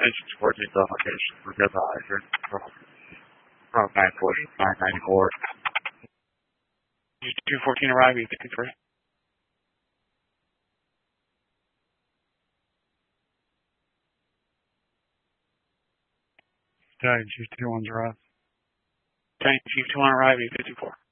Attention towards the location for the hydrant from 940, 994. 214 arriving, 53. 221's arrived. Chief 21 arriving, 54.